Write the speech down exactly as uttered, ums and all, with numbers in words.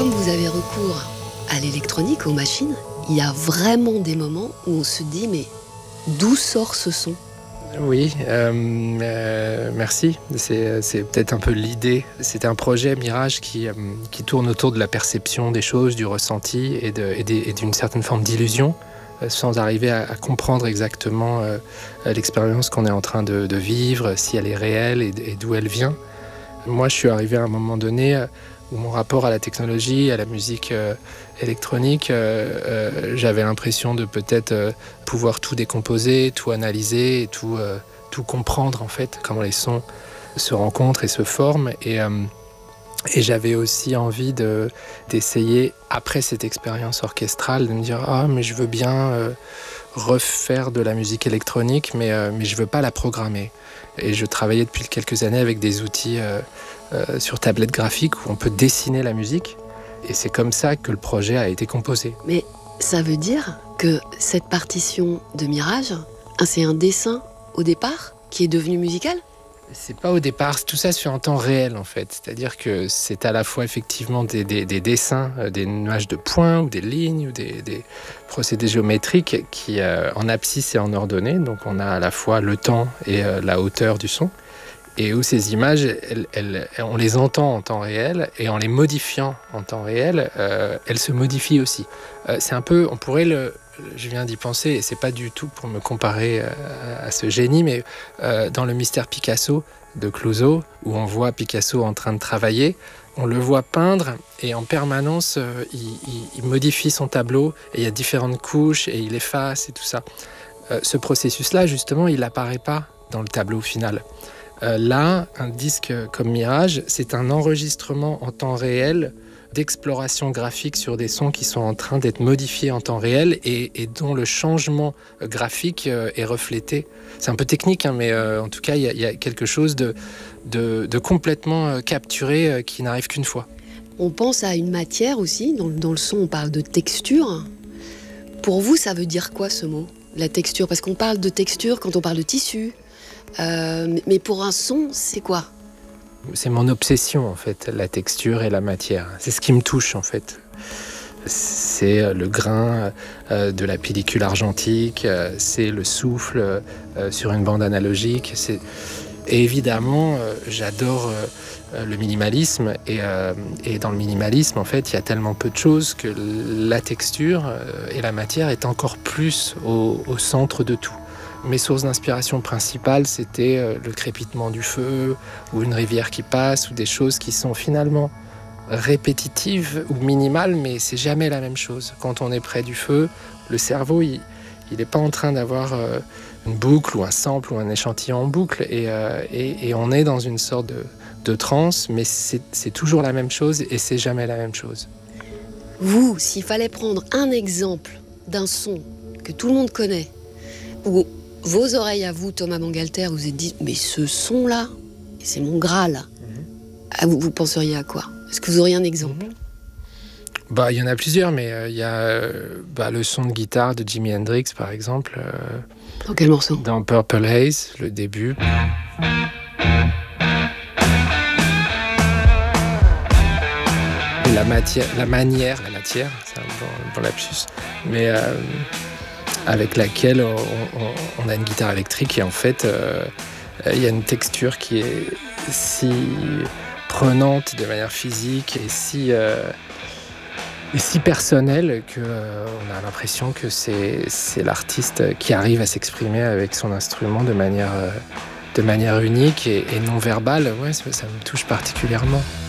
comme vous avez recours à l'électronique, aux machines, il y a vraiment des moments où on se dit, mais d'où sort ce son ? Oui, euh, euh, merci. C'est, c'est peut-être un peu l'idée. C'était un projet Mirage qui, euh, qui tourne autour de la perception des choses, du ressenti et, de, et, des, et d'une certaine forme d'illusion, euh, sans arriver à, à comprendre exactement euh, l'expérience qu'on est en train de, de vivre, si elle est réelle et, et d'où elle vient. Moi, je suis arrivé à un moment donné euh, où mon rapport à la technologie, à la musique euh, électronique, euh, euh, j'avais l'impression de peut-être euh, pouvoir tout décomposer, tout analyser, et tout, euh, tout comprendre en fait, comment les sons se rencontrent et se forment. Et, euh, et j'avais aussi envie de, d'essayer, après cette expérience orchestrale, de me dire « Ah, mais je veux bien euh, refaire de la musique électronique, mais, euh, mais je veux pas la programmer ». Et je travaillais depuis quelques années avec des outils euh, euh, sur tablette graphique où on peut dessiner la musique. Et c'est comme ça que le projet a été composé. Mais ça veut dire que cette partition de Mirage, c'est un dessin au départ qui est devenu musical ? C'est pas au départ, tout ça se fait en temps réel en fait. C'est-à-dire que c'est à la fois effectivement des, des, des dessins, euh, des nuages de points ou des lignes ou des, des procédés géométriques qui, euh, en abscisse et en ordonnée, donc on a à la fois le temps et euh, la hauteur du son, et où ces images, elles, elles, on les entend en temps réel, et en les modifiant en temps réel, euh, elles se modifient aussi. Euh, c'est un peu, on pourrait le... Je viens d'y penser, et c'est pas du tout pour me comparer à ce génie, mais euh, dans le mystère Picasso de Clouseau, où on voit Picasso en train de travailler, on le voit peindre, et en permanence, euh, il, il, il modifie son tableau, et il y a différentes couches, et il efface, et tout ça. Euh, ce processus-là, justement, il n'apparaît pas dans le tableau final. Euh, là, un disque comme Mirage, c'est un enregistrement en temps réel d'exploration graphique sur des sons qui sont en train d'être modifiés en temps réel et, et dont le changement graphique euh, est reflété. C'est un peu technique, hein, mais euh, en tout cas, il y, y a quelque chose de, de, de complètement euh, capturé euh, qui n'arrive qu'une fois. On pense à une matière aussi. Dans, dans le son, on parle de texture. Pour vous, ça veut dire quoi ce mot, la texture ? Parce qu'on parle de texture quand on parle de tissu. Euh, mais pour un son, c'est quoi ? C'est mon obsession, en fait, la texture et la matière. C'est ce qui me touche, en fait. C'est le grain euh, de la pellicule argentique, euh, c'est le souffle euh, sur une bande analogique. C'est... Et évidemment, euh, j'adore euh, le minimalisme. Et, euh, et dans le minimalisme, en fait, il y a tellement peu de choses que la texture euh, et la matière est encore plus au, au centre de tout. Mes sources d'inspiration principales, c'était le crépitement du feu, ou une rivière qui passe, ou des choses qui sont finalement répétitives ou minimales, mais c'est jamais la même chose. Quand on est près du feu, le cerveau, il n'est pas en train d'avoir euh, une boucle ou un sample ou un échantillon en boucle, et, euh, et, et on est dans une sorte de, de transe, mais c'est, c'est toujours la même chose et c'est jamais la même chose. Vous, s'il fallait prendre un exemple d'un son que tout le monde connaît, où vos oreilles à vous, Thomas Bangalter, vous vous êtes dit, mais ce son-là, c'est mon Graal. Mm-hmm. Ah, vous, vous penseriez à quoi ? Est-ce que vous auriez un exemple ? Mm-hmm. Bah, il y en a plusieurs, mais il euh, y a euh, bah, le son de guitare de Jimi Hendrix, par exemple. Euh, dans quel morceau ? Dans Purple Haze, le début. La matière, la manière, la matière, c'est un bon, bon lapsus, mais... Euh, avec laquelle on, on, on a une guitare électrique et en fait euh, il y a une texture qui est si prenante de manière physique et si, euh, et si personnelle qu'on euh, a l'impression que c'est, c'est l'artiste qui arrive à s'exprimer avec son instrument de manière, euh, de manière unique et, et non verbale. Ouais, ça, ça me touche particulièrement.